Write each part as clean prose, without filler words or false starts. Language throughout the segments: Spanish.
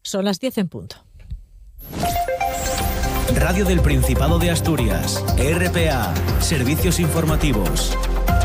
Son las 10 en punto. Radio del Principado de Asturias, RPA, servicios informativos.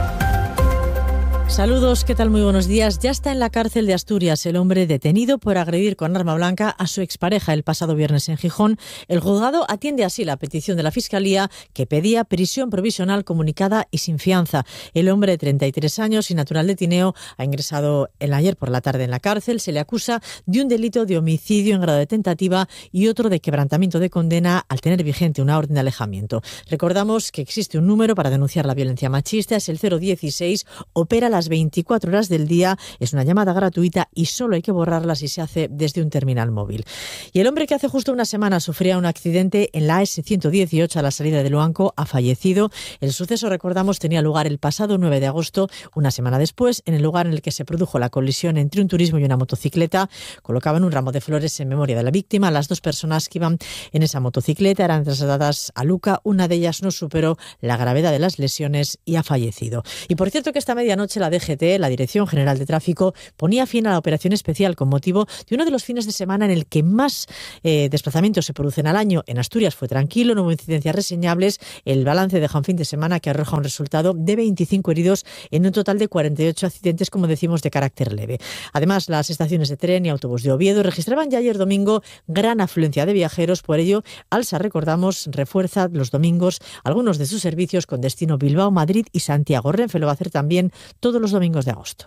Saludos, ¿qué tal? Muy buenos días. Ya está en la cárcel de Asturias el hombre detenido por agredir con arma blanca a su expareja el pasado viernes en Gijón. El juzgado atiende así la petición de la Fiscalía, que pedía prisión provisional comunicada y sin fianza. El hombre de 33 años y natural de Tineo ha ingresado ayer por la tarde en la cárcel. Se le acusa de un delito de homicidio en grado de tentativa y otro de quebrantamiento de condena al tener vigente una orden de alejamiento. Recordamos que existe un número para denunciar la violencia machista, es el 016, opera las 24 horas del día, es una llamada gratuita y solo hay que borrarla si se hace desde un terminal móvil. Y el hombre que hace justo una semana sufría un accidente en la S118 a la salida de Luanco ha fallecido. El suceso, recordamos, tenía lugar el pasado 9 de agosto, una semana después, en el lugar en el que se produjo la colisión entre un turismo y una motocicleta. Colocaban un ramo de flores en memoria de la víctima. Las dos personas que iban en esa motocicleta eran trasladadas a Luca. Una de ellas no superó la gravedad de las lesiones y ha fallecido. Y por cierto que esta medianoche la DGT, la Dirección General de Tráfico, ponía fin a la operación especial con motivo de uno de los fines de semana en el que más desplazamientos se producen al año. En Asturias fue tranquilo, no hubo incidencias reseñables. El balance deja un fin de semana que arroja un resultado de 25 heridos en un total de 48 accidentes, como decimos, de carácter leve. Además, las estaciones de tren y autobús de Oviedo registraban ya ayer domingo gran afluencia de viajeros. Por ello, Alsa, recordamos, refuerza los domingos algunos de sus servicios con destino Bilbao, Madrid y Santiago. Renfe lo va a hacer también todos los domingos de agosto.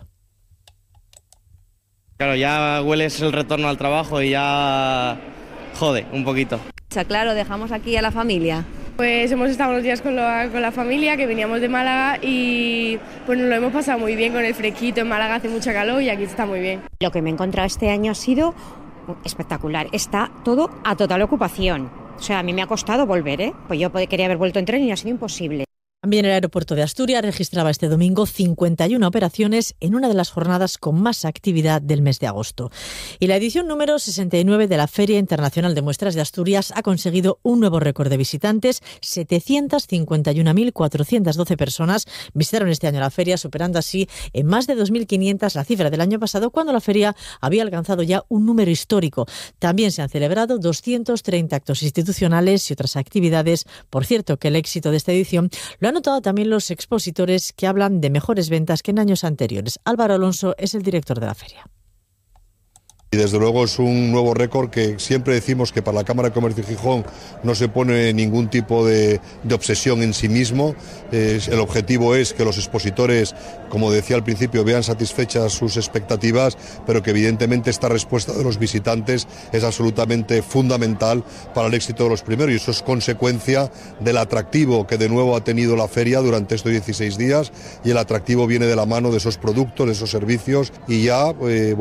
Claro, ya hueles el retorno al trabajo y ya jode un poquito. Claro, dejamos aquí a la familia. Pues hemos estado unos días con la familia, que veníamos de Málaga, y pues nos lo hemos pasado muy bien con el fresquito. En Málaga hace mucha calor y aquí está muy bien. Lo que me he encontrado este año ha sido espectacular. Está todo a total ocupación. O sea, a mí me ha costado volver, Pues yo quería haber vuelto en tren y ha sido imposible. También el aeropuerto de Asturias registraba este domingo 51 operaciones en una de las jornadas con más actividad del mes de agosto. Y la edición número 69 de la Feria Internacional de Muestras de Asturias ha conseguido un nuevo récord de visitantes. 751.412 personas visitaron este año la feria, superando así en más de 2.500 la cifra del año pasado, cuando la feria había alcanzado ya un número histórico. También se han celebrado 230 actos institucionales y otras actividades. Por cierto, que el éxito de esta edición lo han notado también los expositores, que hablan de mejores ventas que en años anteriores. Álvaro Alonso es el director de la feria. Y desde luego es un nuevo récord que siempre decimos que para la Cámara de Comercio de Gijón no se pone ningún tipo de obsesión en sí mismo. El objetivo es que los expositores, como decía al principio, vean satisfechas sus expectativas, pero que evidentemente esta respuesta de los visitantes es absolutamente fundamental para el éxito de los primeros, y eso es consecuencia del atractivo que de nuevo ha tenido la feria durante estos 16 días, y el atractivo viene de la mano de esos productos, de esos servicios, y ya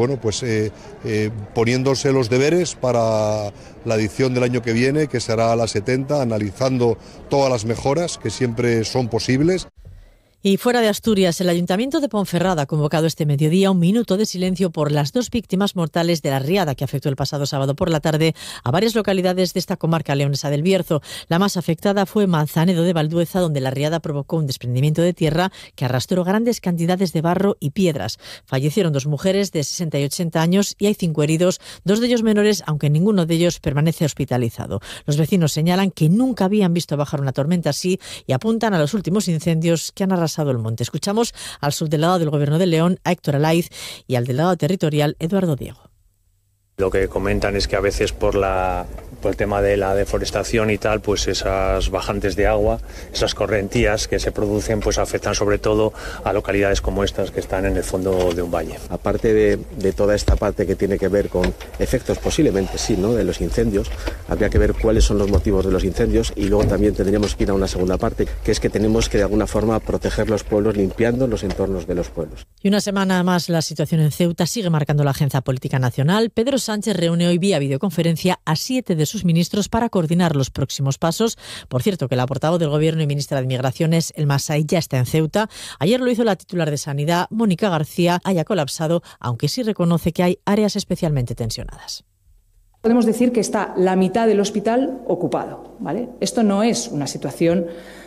poniéndose los deberes para la edición del año que viene, que será la 70, analizando todas las mejoras que siempre son posibles. Y fuera de Asturias, el Ayuntamiento de Ponferrada ha convocado este mediodía un minuto de silencio por las dos víctimas mortales de la riada que afectó el pasado sábado por la tarde a varias localidades de esta comarca leonesa del Bierzo. La más afectada fue Manzanedo de Valdueza, donde la riada provocó un desprendimiento de tierra que arrastró grandes cantidades de barro y piedras. Fallecieron dos mujeres de 60 y 80 años y hay 5 heridos, 2 de ellos menores, aunque ninguno de ellos permanece hospitalizado. Los vecinos señalan que nunca habían visto bajar una tormenta así y apuntan a los últimos incendios que han arrasado el monte. Escuchamos al subdelegado del Gobierno de León, a Héctor Alaiz, y al delegado territorial, Eduardo Diego. Lo que comentan es que a veces por el tema de la deforestación y tal, pues esas bajantes de agua, esas correntías que se producen, pues afectan sobre todo a localidades como estas que están en el fondo de un valle. Aparte de toda esta parte que tiene que ver con efectos posiblemente sí, ¿no?, de los incendios, habría que ver cuáles son los motivos de los incendios, y luego también tendríamos que ir a una segunda parte, que es que tenemos que de alguna forma proteger los pueblos limpiando los entornos de los pueblos. Y una semana más la situación en Ceuta sigue marcando la agenda política nacional. Pedro Sánchez reúne hoy vía videoconferencia a 7 de sus ministros para coordinar los próximos pasos. Por cierto, que la portavoz del Gobierno y ministra de Migraciones, El Masai, ya está en Ceuta. Ayer lo hizo la titular de Sanidad, Mónica García. Haya colapsado, aunque sí reconoce que hay áreas especialmente tensionadas. Podemos decir que está la mitad del hospital ocupado, ¿vale? Esto no es una situación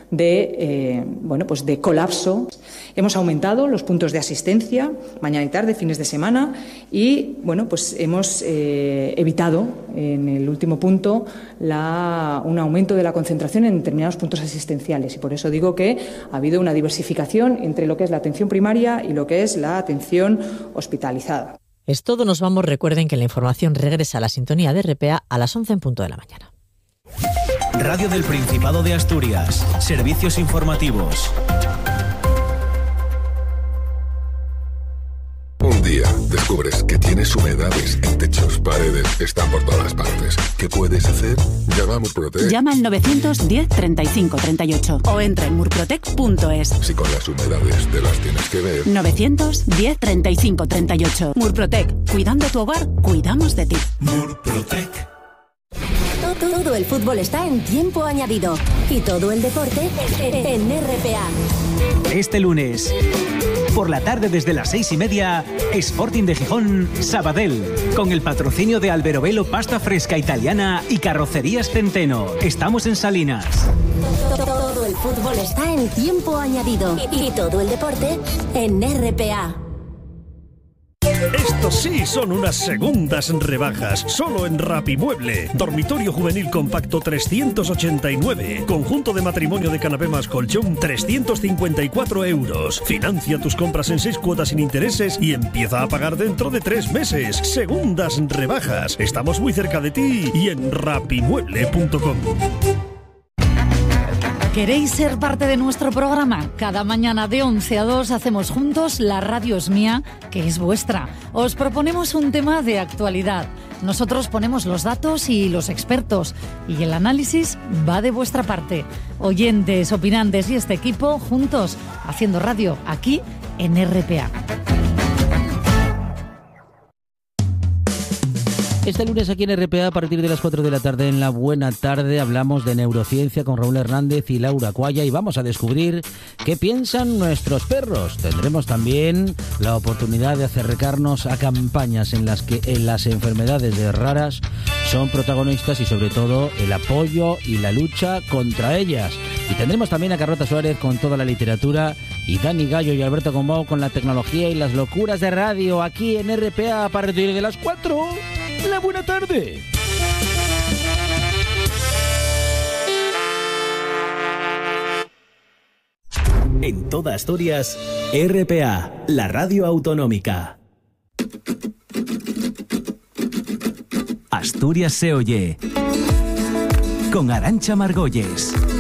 de colapso. Hemos aumentado los puntos de asistencia mañana y tarde, fines de semana, y hemos evitado en el último punto un aumento de la concentración en determinados puntos asistenciales, y por eso digo que ha habido una diversificación entre lo que es la atención primaria y lo que es la atención hospitalizada. Es todo, nos vamos. Recuerden que la información regresa a la sintonía de RPA a las 11 en punto de la mañana. Radio del Principado de Asturias. Servicios informativos. Un día descubres que tienes humedades en techos, paredes, están por todas partes. ¿Qué puedes hacer? Llama a Murprotec. Llama al 910 35 38 o entra en murprotec.es. Si con las humedades te las tienes que ver. 910 35 38. Murprotec. Cuidando tu hogar, cuidamos de ti. Murprotec. Todo el fútbol está en tiempo añadido y todo el deporte en RPA. Este lunes, por la tarde desde las 6:30, Sporting de Gijón, Sabadell, con el patrocinio de Alberobello Pasta Fresca Italiana y Carrocerías Centeno. Estamos en Salinas. Todo el fútbol está en tiempo añadido y todo el deporte en RPA. Estos sí son unas segundas rebajas, solo en Rapimueble. Dormitorio juvenil compacto 389. Conjunto de matrimonio de canapé más colchón 354 euros. Financia tus compras en 6 cuotas sin intereses y empieza a pagar dentro de 3 meses. Segundas rebajas. Estamos muy cerca de ti y en rapimueble.com. ¿Queréis ser parte de nuestro programa? Cada mañana de 11 a 2 hacemos juntos La Radio es Mía, que es vuestra. Os proponemos un tema de actualidad. Nosotros ponemos los datos y los expertos, y el análisis va de vuestra parte. Oyentes, opinantes y este equipo juntos, haciendo radio aquí en RPA. Este lunes aquí en RPA, a partir de las 4 de la tarde, en La Buena Tarde, hablamos de neurociencia con Raúl Hernández y Laura Cuaya y vamos a descubrir qué piensan nuestros perros. Tendremos también la oportunidad de acercarnos a campañas en las que las enfermedades raras son protagonistas y sobre todo el apoyo y la lucha contra ellas. Y tendremos también a Carlota Suárez con toda la literatura y Dani Gallo y Alberto Gombau con la tecnología y las locuras de radio aquí en RPA a partir de las 4. La buena tarde. En toda Asturias, RPA, la radio autonómica. Asturias se oye. Con Arantxa Margolles.